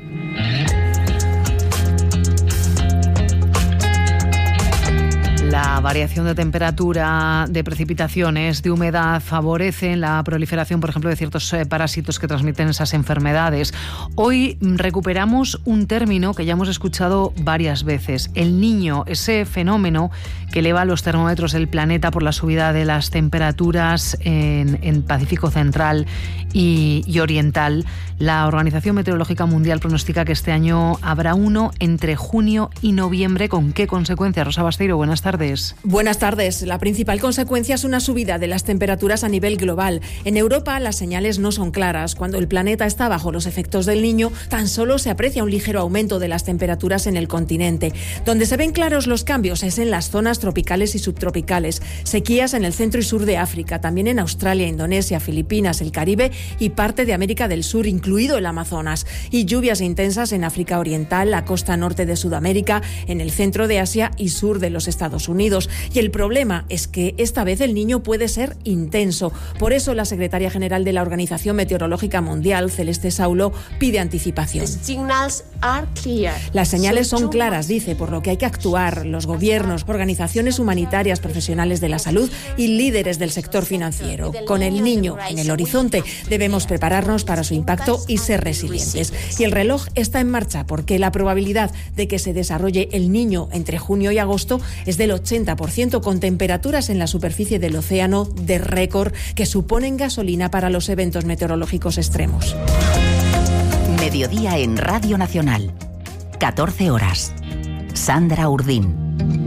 La variación de temperatura, de precipitaciones, de humedad favorecen la proliferación, por ejemplo, de ciertos parásitos que transmiten esas enfermedades. Hoy recuperamos un término que ya hemos escuchado varias veces, el Niño, ese fenómeno que eleva los termómetros del planeta por la subida de las temperaturas en, en Pacífico Central y, y Oriental. La Organización Meteorológica Mundial pronostica que este año habrá uno entre junio y noviembre. ¿Con qué consecuencias? Rosa Basteiro, buenas tardes. Buenas tardes. La principal consecuencia es una subida de las temperaturas a nivel global. En Europa las señales no son claras. Cuando el planeta está bajo los efectos del Niño, tan solo se aprecia un ligero aumento de las temperaturas en el continente. Donde se ven claros los cambios es en las zonas tropicales y subtropicales. Sequías en el centro y sur de África, también en Australia, Indonesia, Filipinas, el Caribe y parte de América del Sur, incluido el Amazonas. Y lluvias intensas en África Oriental, la costa norte de Sudamérica, en el centro de Asia y sur de los Estados Unidos. Y el problema es que esta vez el Niño puede ser intenso. Por eso la secretaria general de la Organización Meteorológica Mundial, Celeste Saulo, pide anticipación. Las señales son claras, dice, por lo que hay que actuar. Los gobiernos, organizaciones humanitarias, profesionales de la salud y líderes del sector financiero. Con el Niño en el horizonte, debemos prepararnos para su impacto y ser resilientes. Y el reloj está en marcha porque la probabilidad de que se desarrolle el Niño entre junio y agosto es del ochenta por ciento, con temperaturas en la superficie del océano de récord que suponen gasolina para los eventos meteorológicos extremos. Mediodía en Radio Nacional. catorce horas. Sandra Urdín.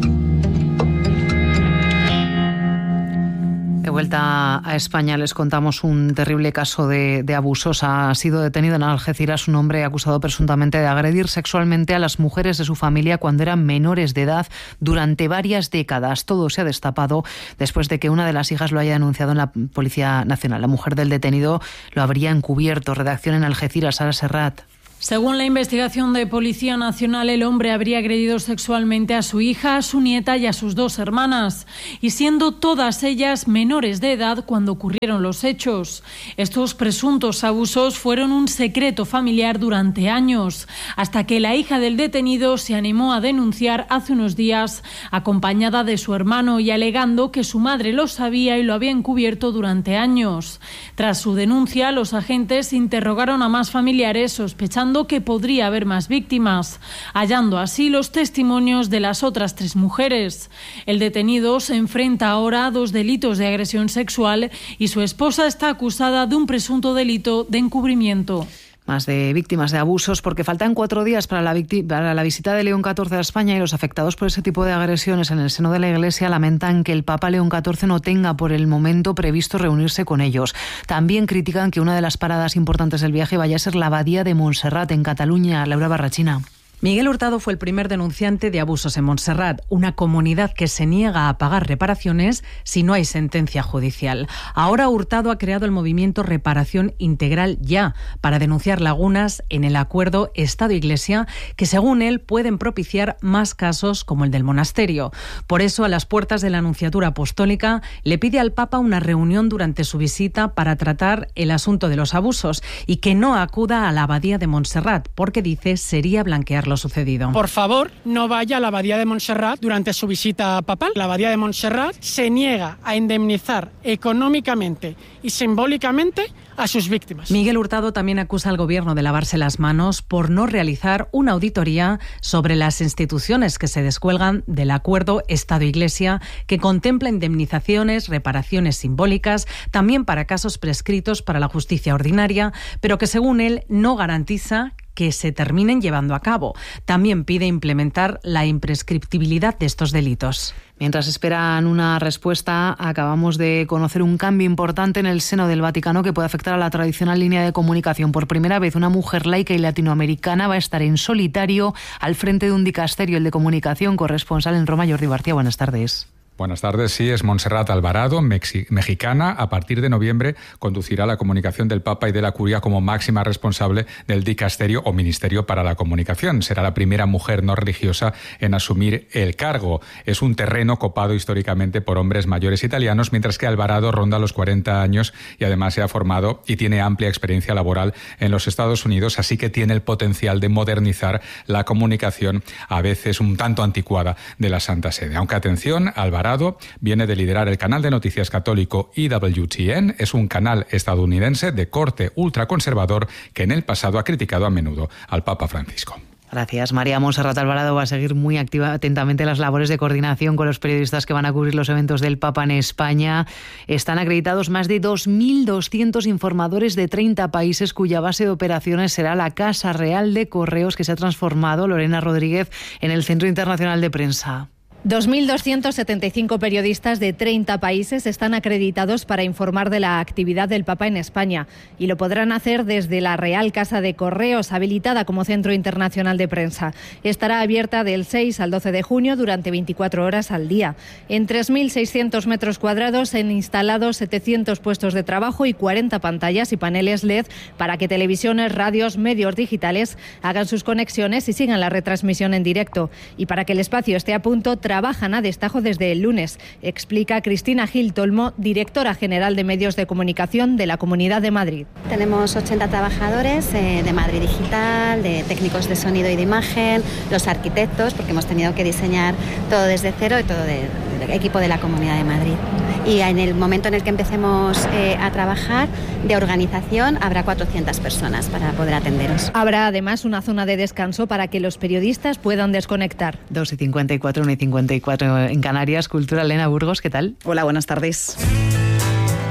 De vuelta a España les contamos un terrible caso de, de abusos. Ha sido detenido en Algeciras un hombre acusado presuntamente de agredir sexualmente a las mujeres de su familia cuando eran menores de edad durante varias décadas. Todo se ha destapado después de que una de las hijas lo haya denunciado en la Policía Nacional. La mujer del detenido lo habría encubierto. Redacción en Algeciras, Sara Serrat. Según la investigación de Policía Nacional, el hombre habría agredido sexualmente a su hija, a su nieta y a sus dos hermanas, y siendo todas ellas menores de edad cuando ocurrieron los hechos. Estos presuntos abusos fueron un secreto familiar durante años, hasta que la hija del detenido se animó a denunciar hace unos días, acompañada de su hermano y alegando que su madre lo sabía y lo había encubierto durante años. Tras su denuncia, los agentes interrogaron a más familiares sospechando que podría haber más víctimas, hallando así los testimonios de las otras tres mujeres. El detenido se enfrenta ahora a dos delitos de agresión sexual y su esposa está acusada de un presunto delito de encubrimiento. Más de víctimas de abusos, porque faltan cuatro días para la, para la visita de León catorce a España, y los afectados por ese tipo de agresiones en el seno de la Iglesia lamentan que el Papa León catorce no tenga por el momento previsto reunirse con ellos. También critican que una de las paradas importantes del viaje vaya a ser la Abadía de Montserrat, en Cataluña. Laura Barrachina. Miguel Hurtado fue el primer denunciante de abusos en Montserrat, una comunidad que se niega a pagar reparaciones si no hay sentencia judicial. Ahora Hurtado ha creado el movimiento Reparación Integral Ya para denunciar lagunas en el acuerdo Estado-Iglesia que, según él, pueden propiciar más casos como el del monasterio. Por eso, a las puertas de la Nunciatura Apostólica, le pide al Papa una reunión durante su visita para tratar el asunto de los abusos y que no acuda a la Abadía de Montserrat, porque dice sería blanquear lo sucedido. Por favor, no vaya a la Abadía de Montserrat durante su visita papal. La Abadía de Montserrat se niega a indemnizar económicamente y simbólicamente a sus víctimas. Miguel Hurtado también acusa al gobierno de lavarse las manos por no realizar una auditoría sobre las instituciones que se descuelgan del acuerdo Estado-Iglesia, que contempla indemnizaciones, reparaciones simbólicas, también para casos prescritos para la justicia ordinaria, pero que según él no garantiza que se terminen llevando a cabo. También pide implementar la imprescriptibilidad de estos delitos. Mientras esperan una respuesta, acabamos de conocer un cambio importante en el seno del Vaticano que puede afectar a la tradicional línea de comunicación. Por primera vez, una mujer laica y latinoamericana va a estar en solitario al frente de un dicasterio, el de comunicación. Corresponsal en Roma, Jordi García. Buenas tardes. Buenas tardes, sí, es Montserrat Alvarado, mexi- mexicana. A partir de noviembre conducirá la comunicación del Papa y de la Curia como máxima responsable del dicasterio o ministerio para la comunicación. Será la primera mujer no religiosa en asumir el cargo. Es un terreno copado históricamente por hombres mayores italianos, mientras que Alvarado ronda los cuarenta años y además se ha formado y tiene amplia experiencia laboral en los Estados Unidos, así que tiene el potencial de modernizar la comunicación, a veces un tanto anticuada, de la Santa Sede. Aunque atención, Alvarado viene de liderar el canal de noticias católico E W T N. Es un canal estadounidense de corte ultraconservador que en el pasado ha criticado a menudo al Papa Francisco. Gracias, María. Montserrat Alvarado va a seguir muy activa, atentamente las labores de coordinación con los periodistas que van a cubrir los eventos del Papa en España. Están acreditados más de dos mil doscientos informadores de treinta países, cuya base de operaciones será la Casa Real de Correos, que se ha transformado, Lorena Rodríguez, en el Centro Internacional de Prensa. dos mil doscientos setenta y cinco periodistas de treinta países están acreditados para informar de la actividad del Papa en España y lo podrán hacer desde la Real Casa de Correos, habilitada como Centro Internacional de Prensa. Estará abierta del seis al doce de junio durante veinticuatro horas al día. En tres mil seiscientos metros cuadrados se han instalado setecientos puestos de trabajo y cuarenta pantallas y paneles L E D para que televisiones, radios, medios digitales hagan sus conexiones y sigan la retransmisión en directo. Y para que el espacio esté a punto, trabajan a destajo desde el lunes, explica Cristina Gil Tolmo, directora general de Medios de Comunicación de la Comunidad de Madrid. Tenemos ochenta trabajadores eh, de Madrid Digital, de técnicos de sonido y de imagen, los arquitectos, porque hemos tenido que diseñar todo desde cero y todo del de equipo de la Comunidad de Madrid. Y en el momento en el que empecemos eh, a trabajar de organización habrá cuatrocientas personas para poder atenderos. Habrá además una zona de descanso para que los periodistas puedan desconectar. dos y cincuenta y cuatro, una y cincuenta y cuatro en Canarias. Cultura, Elena Burgos, ¿qué tal? Hola, buenas tardes. En un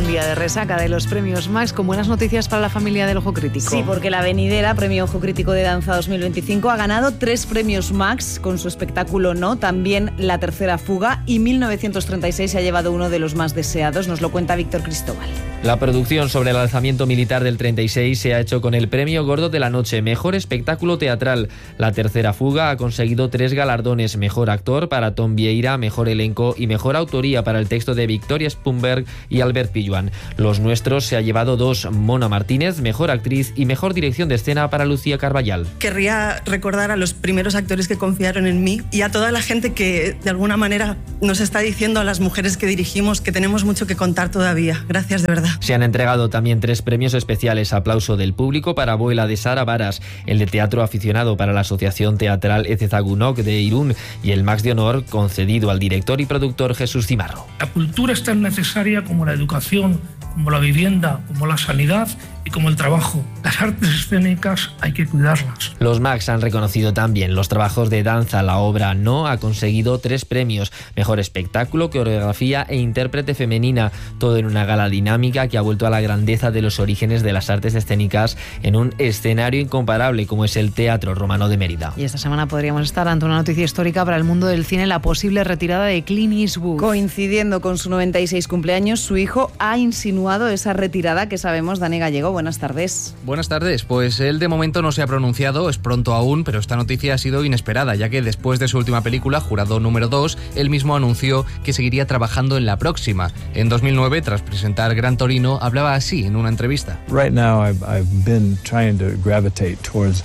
un día de resaca de los premios Max con buenas noticias para la familia del Ojo Crítico. Sí, porque la venidera Premio Ojo Crítico de Danza dos mil veinticinco ha ganado tres premios Max con su espectáculo No, también La Tercera Fuga, y mil novecientos treinta y seis se ha llevado uno de los más deseados. Nos lo cuenta Víctor Cristóbal. La producción sobre el alzamiento militar del treinta y seis se ha hecho con el Premio Gordo de la Noche, Mejor Espectáculo Teatral. La Tercera Fuga ha conseguido tres galardones: Mejor Actor para Tom Vieira, Mejor Elenco y Mejor Autoría para el texto de Victoria Spumberg y Albert Pilluan. Los Nuestros se ha llevado dos: Mona Martínez, Mejor Actriz, y Mejor Dirección de Escena para Lucía Carballal. Querría recordar a los primeros actores que confiaron en mí y a toda la gente que de alguna manera nos está diciendo a las mujeres que dirigimos que tenemos mucho que contar todavía. Gracias de verdad. Se han entregado también tres premios especiales: Aplauso del Público para Abuela de Sara Varas, el de Teatro Aficionado para la Asociación Teatral Ezezagunok de Irún y el Max de Honor concedido al director y productor Jesús Cimarro. La cultura es tan necesaria como la educación, como la vivienda, como la sanidad y como el trabajo. Las artes escénicas hay que cuidarlas. Los Max han reconocido también los trabajos de danza. La obra No ha conseguido tres premios: Mejor Espectáculo, Coreografía e Intérprete Femenina, todo en una gala dinámica que ha vuelto a la grandeza de los orígenes de las artes escénicas en un escenario incomparable como es el Teatro Romano de Mérida. Y esta semana podríamos estar ante una noticia histórica para el mundo del cine: la posible retirada de Clint Eastwood. Coincidiendo con su noventa y seis cumpleaños, su hijo ha insinuado esa retirada que sabemos. Dani Gallego, buenas tardes. Buenas tardes. Pues él de momento no se ha pronunciado, es pronto aún, pero esta noticia ha sido inesperada, ya que después de su última película, Jurado número dos, él mismo anunció que seguiría trabajando en la próxima. En dos mil nueve, tras presentar Gran Torino, hablaba así en una entrevista. Right now I've, I've been trying to gravitate towards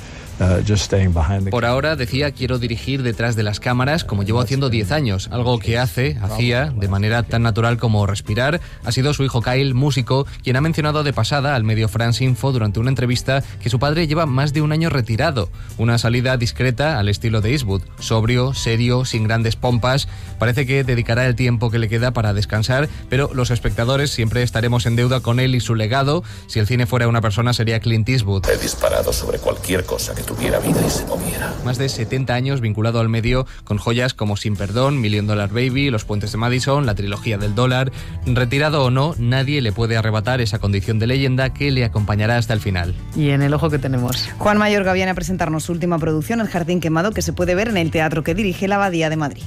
Por ahora, decía, quiero dirigir detrás de las cámaras como llevo haciendo diez años, algo que hace, hacía, de manera tan natural como respirar. Ha sido su hijo Kyle, músico, quien ha mencionado de pasada al medio France Info durante una entrevista que su padre lleva más de un año retirado. Una salida discreta al estilo de Eastwood, sobrio, serio, sin grandes pompas. Parece que dedicará el tiempo que le queda para descansar, pero los espectadores siempre estaremos en deuda con él y su legado. Si el cine fuera una persona, sería Clint Eastwood. He disparado sobre cualquier cosa que tuviera vida y se moviera. Más de setenta años vinculado al medio, con joyas como Sin Perdón, Million Dollar Baby, Los Puentes de Madison, la trilogía del dólar. Retirado o no, nadie le puede arrebatar esa condición de leyenda que le acompañará hasta el final. Y en el ojo que tenemos, Juan Mayorga viene a presentarnos su última producción, El Jardín Quemado, que se puede ver en el teatro que dirige la Abadía de Madrid.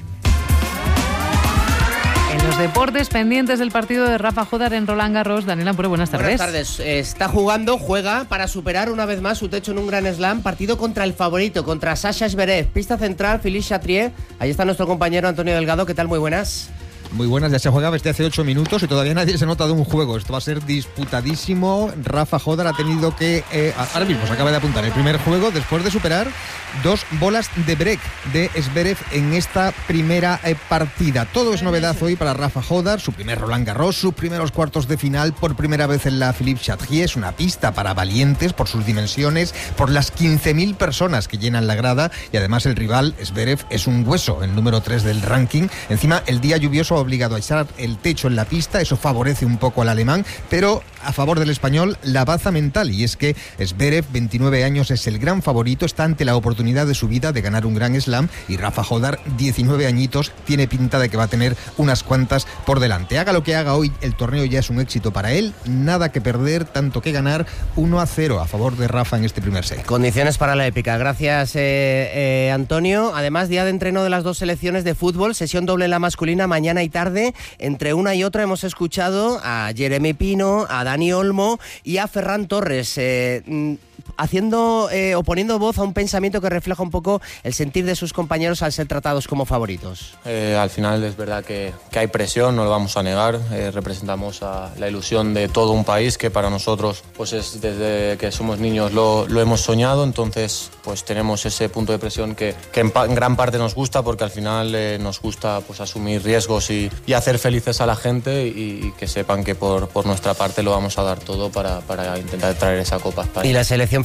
En los deportes, pendientes del partido de Rafa Jodar en Roland Garros. Daniel Ampure, buenas tardes. Buenas tardes. Está jugando, juega para superar una vez más su techo en un Grand Slam. Partido contra el favorito, contra Sasha Zverev. Pista central, Philippe Chatrier. Ahí está nuestro compañero Antonio Delgado. ¿Qué tal? Muy buenas. Muy buenas, ya se juega desde hace ocho minutos y todavía nadie se nota de un juego. Esto va a ser disputadísimo. Rafa Jodar ha tenido que, eh, ahora mismo se acaba de apuntar el primer juego después de superar dos bolas de break de Zverev en esta primera eh, partida. Todo es novedad hoy para Rafa Jodar, su primer Roland Garros, sus primeros cuartos de final por primera vez en la Philippe Chatrier. Es una pista para valientes por sus dimensiones, por las quince mil personas que llenan la grada y además el rival Zverev es un hueso, el número tres del ranking. Encima el día lluvioso ha obligado a echar el techo en la pista, eso favorece un poco al alemán, pero a favor del español la baza mental, y es que Zverev, veintinueve años, es el gran favorito, está ante la oportunidad de su vida de ganar un Grand Slam, y Rafa Jodar, diecinueve añitos, tiene pinta de que va a tener unas cuantas por delante. Haga lo que haga hoy, el torneo ya es un éxito para él, nada que perder, tanto que ganar. Uno a cero a favor de Rafa en este primer set. Condiciones para la épica. Gracias, eh, eh, Antonio. Además, día de entreno de las dos selecciones de fútbol, sesión doble en la masculina, mañana y tarde. Entre una y otra hemos escuchado a Jeremy Pino, a Dani Olmo y a Ferran Torres, eh, haciendo eh, o poniendo voz a un pensamiento que refleja un poco el sentir de sus compañeros al ser tratados como favoritos. Eh, al final es verdad que, que hay presión, no lo vamos a negar. Eh, representamos a la ilusión de todo un país que para nosotros, pues es desde que somos niños lo, lo hemos soñado. Entonces, pues tenemos ese punto de presión que, que en, pa, en gran parte nos gusta, porque al final eh, nos gusta pues asumir riesgos y, y hacer felices a la gente, y, y que sepan que por, por nuestra parte lo vamos a dar todo para, para intentar traer esa Copa a España. Y la selección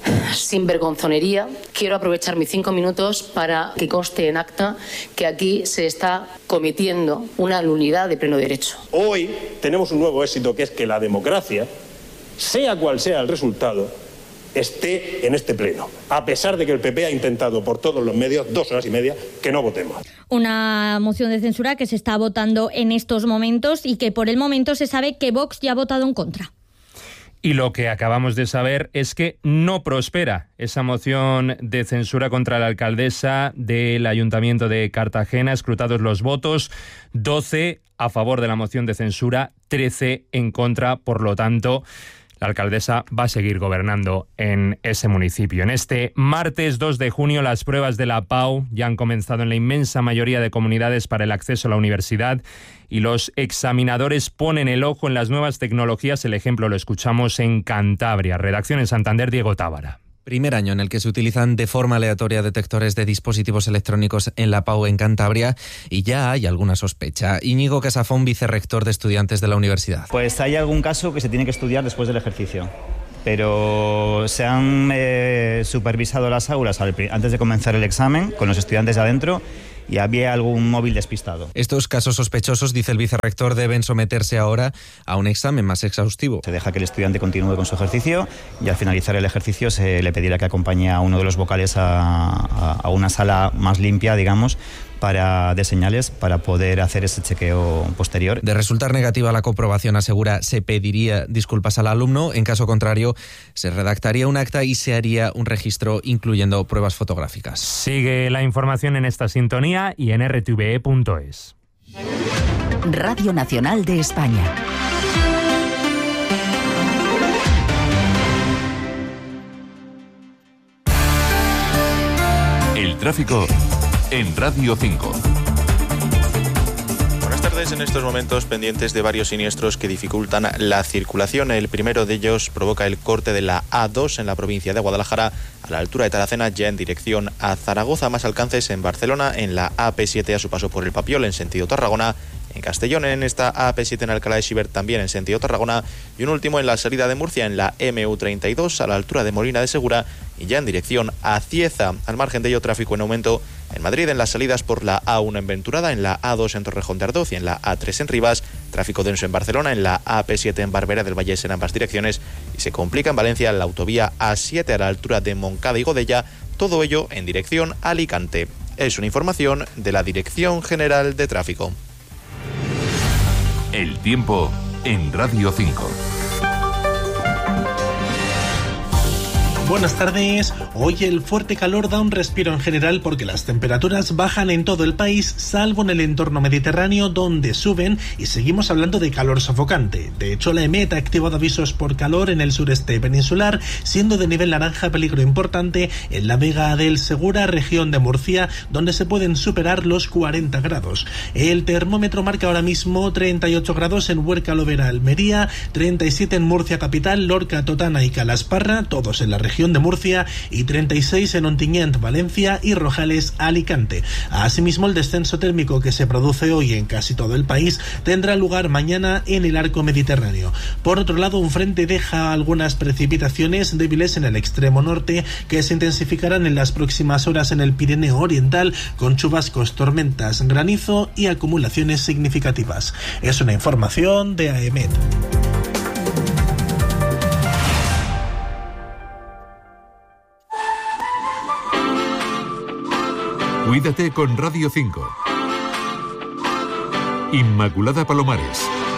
sin vergonzonería, quiero aprovechar mis cinco minutos para que conste en acta que aquí se está cometiendo una nulidad de pleno derecho. Hoy tenemos un nuevo éxito, que es que la democracia, sea cual sea el resultado, esté en este pleno, a pesar de que el P P ha intentado por todos los medios, dos horas y media, que no votemos. Una moción de censura que se está votando en estos momentos y que por el momento se sabe que Vox ya ha votado en contra. Y lo que acabamos de saber es que no prospera esa moción de censura contra la alcaldesa del Ayuntamiento de Cartagena. Escrutados los votos, doce a favor de la moción de censura, trece en contra. Por lo tanto, la alcaldesa va a seguir gobernando en ese municipio. En este martes dos de junio, las pruebas de la Pau ya han comenzado en la inmensa mayoría de comunidades para el acceso a la universidad y los examinadores ponen el ojo en las nuevas tecnologías. El ejemplo lo escuchamos en Cantabria. Redacción en Santander, Diego Tábara. Primer año en el que se utilizan de forma aleatoria detectores de dispositivos electrónicos en la Pau en Cantabria y ya hay alguna sospecha. Íñigo Casafón, vicerrector de estudiantes de la universidad. Pues hay algún caso que se tiene que estudiar después del ejercicio, pero se han eh, supervisado las aulas al, antes de comenzar el examen con los estudiantes de adentro y había algún móvil despistado. Estos casos sospechosos, dice el vicerrector, deben someterse ahora a un examen más exhaustivo. Se deja que el estudiante continúe con su ejercicio y al finalizar el ejercicio se le pedirá que acompañe a uno de los vocales a, a, a una sala más limpia, digamos, para de señales para poder hacer ese chequeo posterior. De resultar negativa la comprobación, asegura, se pediría disculpas al alumno. En caso contrario, se redactaría un acta y se haría un registro incluyendo pruebas fotográficas. Sigue la información en esta sintonía y en r t v e punto es. Radio Nacional de España. El tráfico en Radio cinco. Buenas tardes. En estos momentos pendientes de varios siniestros que dificultan la circulación. El primero de ellos provoca el corte de la A dos en la provincia de Guadalajara a la altura de Taracena, ya en dirección a Zaragoza. Más alcances en Barcelona, en la A P siete a su paso por el Papiol en sentido Tarragona. En Castellón, en esta A P siete en Alcalá de Xivert, también en sentido Tarragona. Y un último en la salida de Murcia, en la M U treinta y dos a la altura de Molina de Segura y ya en dirección a Cieza. Al margen de ello, tráfico en aumento en Madrid en las salidas por la A uno en Venturada, en la A dos en Torrejón de Ardoz y en la A tres en Rivas. Tráfico denso en Barcelona, en la A P siete en Barbera del Vallés en ambas direcciones. Y se complica en Valencia en la autovía A siete a la altura de Moncada y Godella. Todo ello en dirección a Alicante. Es una información de la Dirección General de Tráfico. El tiempo en Radio cinco. Buenas tardes. Hoy el fuerte calor da un respiro en general porque las temperaturas bajan en todo el país, salvo en el entorno mediterráneo donde suben, y seguimos hablando de calor sofocante. De hecho, la EMET ha activado avisos por calor en el sureste peninsular, siendo de nivel naranja peligro importante en la Vega del Segura, región de Murcia, donde se pueden superar los cuarenta grados. El termómetro marca ahora mismo treinta y ocho grados en Huerca Lovera, Almería, treinta y siete en Murcia capital, Lorca, Totana y Calasparra, todos en la región de Murcia, y treinta y seis en Ontinyent, Valencia, y Rojales, Alicante. Asimismo, el descenso térmico que se produce hoy en casi todo el país tendrá lugar mañana en el arco mediterráneo. Por otro lado, un frente deja algunas precipitaciones débiles en el extremo norte que se intensificarán en las próximas horas en el Pirineo Oriental, con chubascos, tormentas, granizo y acumulaciones significativas. Es una información de A E M E T. Cuídate con Radio cinco. Inmaculada Palomares.